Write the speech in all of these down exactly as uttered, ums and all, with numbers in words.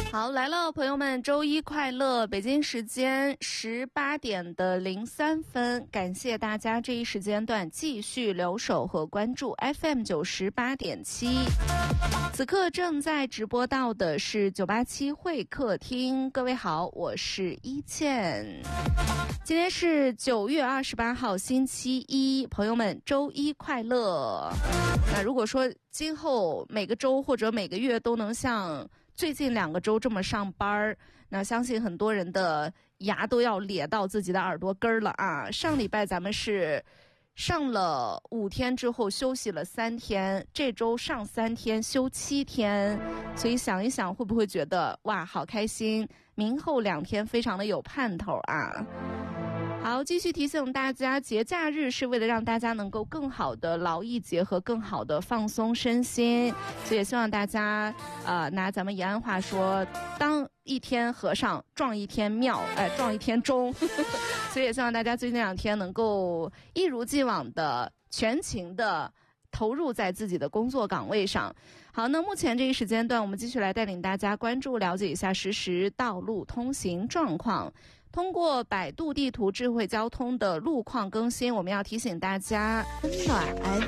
好，来了，朋友们，周一快乐！北京时间十八点的零三分，感谢大家这一时间段继续留守和关注 F M 九十八点七。此刻正在直播到的是九八七会客厅，各位好，我是一倩。今天是九月二十八号，星期一，朋友们，周一快乐！那如果说今后每个周或者每个月都能像最近两个周这么上班，那相信很多人的牙都要咧到自己的耳朵根儿了啊！上礼拜咱们是上了五天之后休息了三天，这周上三天休七天，所以想一想会不会觉得哇好开心，明后两天非常的有盼头啊！好，继续提醒大家，节假日是为了让大家能够更好的劳逸结合，更好的放松身心，所以也希望大家呃拿咱们延安话说，当一天和尚撞一天庙，哎、呃、撞一天钟所以也希望大家最近两天能够一如既往的全情的投入在自己的工作岗位上。好，那目前这一时间段，我们继续来带领大家关注了解一下实时道路通行状况。通过百度地图智慧交通的路况更新，我们要提醒大家温暖。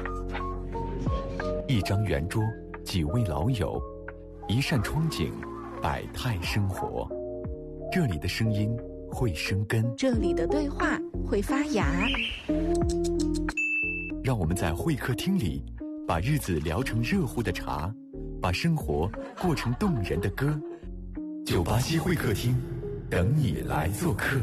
一张圆桌，几位老友，一扇窗景，百态生活。这里的声音会生根， 这里的对话会发芽。 让我们在会客厅里把日子聊成热乎的茶，把生活过成动人的歌。九八七会客厅，等你来做客。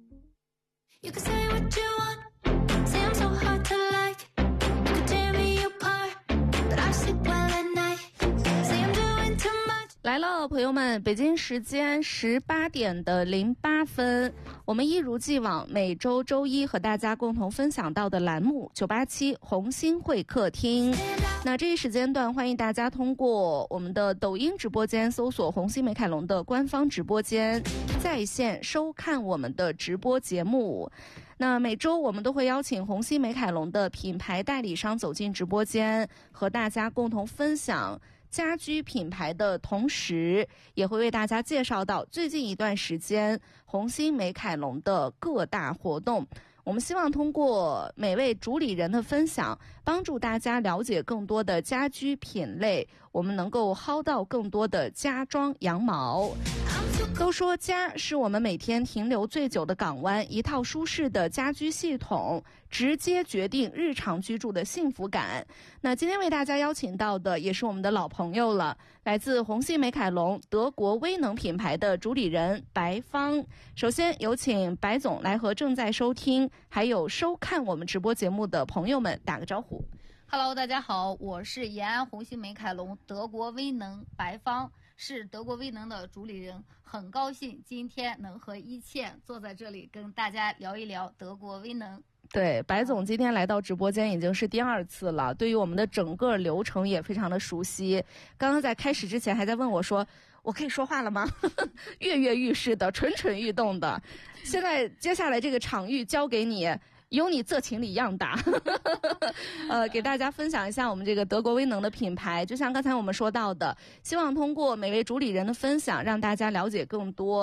来了，朋友们，北京时间十八点的零八分，我们一如既往每周周一和大家共同分享到的栏目九八七红星会客厅。那这一时间段，欢迎大家通过我们的抖音直播间搜索红星美凯龙的官方直播间，在线收看我们的直播节目。那每周我们都会邀请红星美凯龙的品牌代理商走进直播间，和大家共同分享家居品牌的同时，也会为大家介绍到最近一段时间红星美凯龙的各大活动。我们希望通过每位主理人的分享，帮助大家了解更多的家居品类，我们能够薅到更多的家装羊毛。都说家是我们每天停留最久的港湾，一套舒适的家居系统直接决定日常居住的幸福感。那今天为大家邀请到的也是我们的老朋友了，来自红星美凯龙德国威能品牌的主理人白芳。首先有请白总来和正在收听还有收看我们直播节目的朋友们打个招呼。 Hello， 大家好，我是延安红星美凯龙德国威能白芳，是德国威能的主理人，很高兴今天能和一倩坐在这里跟大家聊一聊德国威能。 对，白总今天来到直播间已经是第二次了，对于我们的整个流程也非常的熟悉。刚刚在开始之前还在问我说，我可以说话了吗？跃跃欲试的，蠢蠢欲动的。现在接下来这个场域交给你，有你这情理样大。呃，给大家分享一下我们这个德国威能的品牌，就像刚才我们说到的，希望通过每位主理人的分享，让大家了解更多